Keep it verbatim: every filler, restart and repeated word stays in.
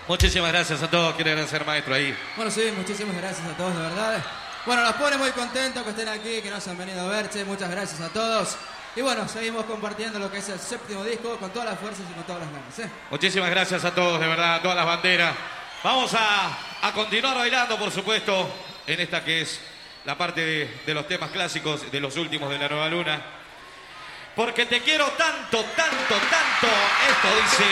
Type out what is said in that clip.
Muchísimas gracias a todos. Quiero agradecer, maestro, ahí. Bueno, sí, muchísimas gracias a todos, de verdad. Bueno, nos pone muy contentos que estén aquí, que nos han venido a verse. Muchas gracias a todos. Y bueno, seguimos compartiendo lo que es el séptimo disco con todas las fuerzas y con todas las ganas, ¿eh? Muchísimas gracias a todos, de verdad, a todas las banderas. Vamos a, a continuar bailando, por supuesto, en esta que es la parte de, de los temas clásicos, de los últimos de la Nueva Luna. Porque te quiero tanto, tanto, tanto. Esto dice...